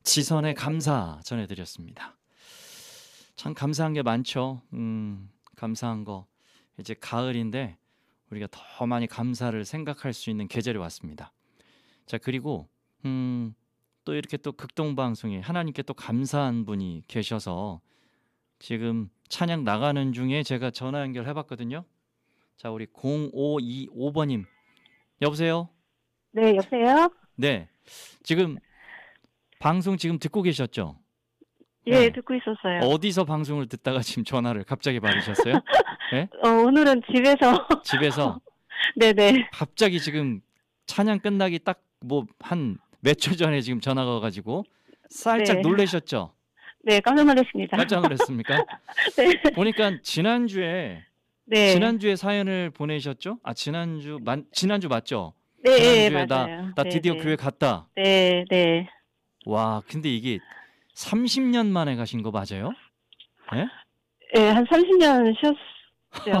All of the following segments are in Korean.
지선의 감사 전해드렸습니다. 참 감사한 게 많죠. 감사한 거 이제 가을인데 우리가 더 많이 감사를 생각할 수 있는 계절이 왔습니다. 자, 그리고 또 이렇게 또 극동방송에 하나님께 또 감사한 분이 계셔서 지금 찬양 나가는 중에 제가 전화 연결해봤거든요. 자, 우리 0525번님 여보세요? 네, 여보세요? 네, 지금 방송 지금 듣고 계셨죠? 예, 네. 듣고 있었어요. 어디서 방송을 듣다가 지금 전화를 갑자기 받으셨어요? 네? 오늘은 집에서. 집에서 네네. 갑자기 지금 찬양 끝나기 딱 뭐 한 몇 초 전에 지금 전화가 와가지고 살짝 네. 놀라셨죠? 네, 깜짝 놀랐습니다. 깜짝 놀랐습니까? 네. 보니까 지난주에 사연을 보내셨죠? 아, 지난주 맞죠? 네, 지난주에 맞아요. 나 드디어 네, 교회 갔다. 네, 네. 와, 근데 이게 30년 만에 가신 거 맞아요? 네? 네, 한 30년 쉬었어요.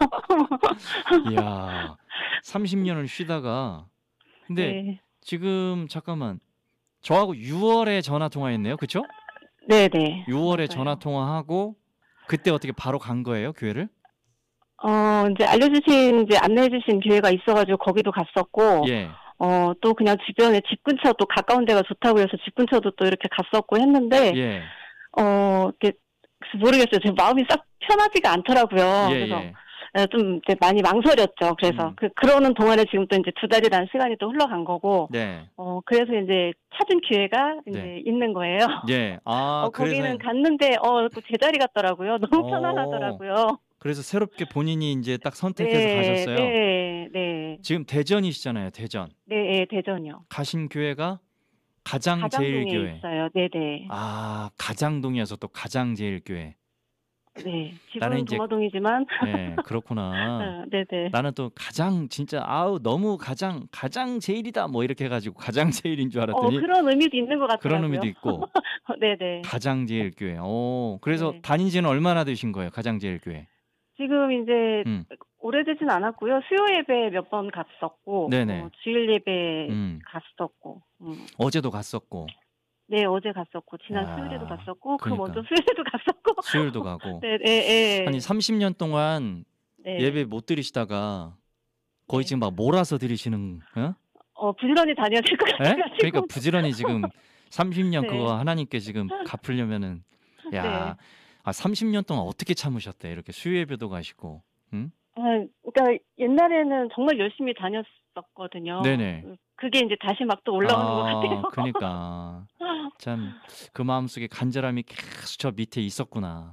이야, 30년을 쉬다가 근데 네. 지금 잠깐만 저하고 6월에 전화 통화했네요, 그렇죠? 네네. 6월에 맞아요. 전화 통화하고 그때 어떻게 바로 간 거예요, 교회를? 이제 이제 안내해주신 교회가 있어가지고 거기도 갔었고, 예. 또 그냥 주변에 집 근처 또 가까운 데가 좋다고 해서 집 근처도 또 이렇게 갔었고 했는데, 예. 이렇게 모르겠어요. 제 마음이 싹 편하지가 않더라고요. 예, 그래서 예. 좀 이제 많이 망설였죠. 그래서 그러는 동안에 지금 또 이제 2달이라는 시간이 또 흘러간 거고, 네. 그래서 이제 찾은 기회가 이제 네. 있는 거예요. 예. 아, 거기는 그래서 갔는데 또 제자리 같더라고요. 너무 편안하더라고요. 그래서 새롭게 본인이 이제 딱 선택해서 네, 가셨어요. 네. 지금 대전이시잖아요, 대전. 네, 대전이요. 가신 교회가 가장제일교회. 있어요. 네네. 아, 가장동이어서 또 가장제일교회. 네, 나는 집은 이제 동화동이지만. 네, 그렇구나. 네네. 나는 또 가장 진짜 너무 가장 제일이다 뭐 이렇게 해가지고 가장 제일인 줄 알았더니 그런 의미도 있는 것 같더라고요. 그런 의미도 있고 네네. 가장제일교회. 그래서 네. 다닌 지는 얼마나 되신 거예요, 가장제일교회? 지금 이제 오래되진 않았고요. 수요 예배 몇 번 갔었고, 네네. 주일 예배 갔었고. 어제도 갔었고. 네, 어제 갔었고, 지난 수요일에도 갔었고, 그 그러니까. 먼저 수요일에도 갔었고. 수요일도 가고. 네. 아니 30년 동안 예배 못 드리시다가 거의 지금 막 몰아서 드리시는. 부지런히 다녀야 될 것 같아가지고. 그러니까 부지런히 지금 30년 네. 그거 하나님께 지금 갚으려면은 야, 30년 동안 어떻게 참으셨대? 이렇게 수요예배도 가시고. 응? 그러니까 옛날에는 정말 열심히 다녔었거든요. 네네. 그게 이제 다시 막 또 올라오는 것 같아요. 그러니까 참 그 마음속에 간절함이 계속 저 밑에 있었구나.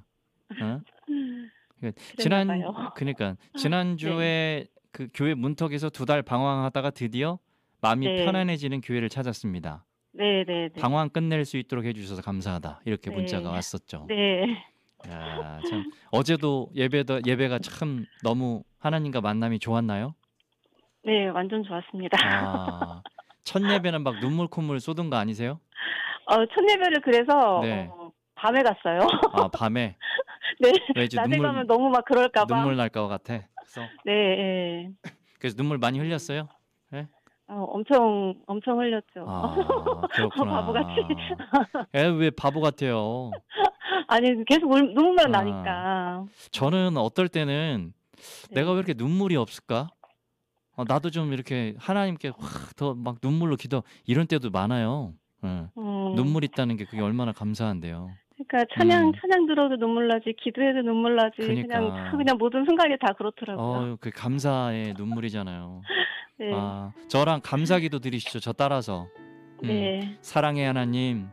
그러니까 지난주에 그 교회 문턱에서 2달 방황하다가 드디어 마음이 편안해지는 교회를 찾았습니다. 네. 방황 끝낼 수 있도록 해주셔서 감사하다. 이렇게 문자가 왔었죠. 네. 야, 참 어제도 예배가 참 너무 하나님과 만남이 좋았나요? 네, 완전 좋았습니다. 첫 예배는 막 눈물 콧물 쏟은 거 아니세요? 첫 예배를 그래서 밤에 갔어요. 밤에? 네. 왜지? 낮에 가면 너무 막 그럴까 봐. 눈물 날 것 같아. 그래서 네. 그래서 눈물 많이 흘렸어요? 네? 엄청 흘렸죠. 그렇구나. 바보같이. 왜 바보 같아요? 아니, 계속 눈물만 나니까. 저는 어떨 때는 내가 왜 이렇게 눈물이 없을까? 나도 좀 이렇게 하나님께 더 막 눈물로 이런 때도 많아요. 눈물 있다는 게 그게 얼마나 감사한데요. 그러니까 찬양 들어도 눈물 나지, 기도해도 눈물 나지. 그냥 모든 순간이 다 그렇더라고요. 그 감사의 눈물이잖아요. 네. 저랑 감사기도 드리시죠. 저 따라서. 네. 사랑의 하나님.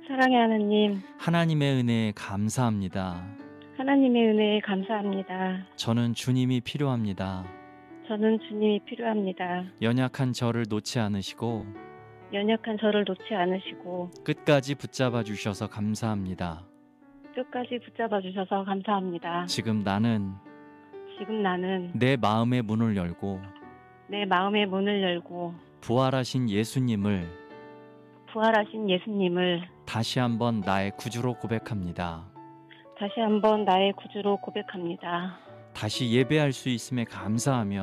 하나님의 은혜에 감사합니다. 하나님의 은혜에 감사합니다. 저는 주님이 필요합니다. 연약한 저를 놓지 않으시고 끝까지 붙잡아 주셔서 감사합니다. 지금 나는 내 마음의 문을 열고 부활하신 예수님을 다시 한번 나의 구주로 고백합니다. 다시 예배할 수 있음에 감사하며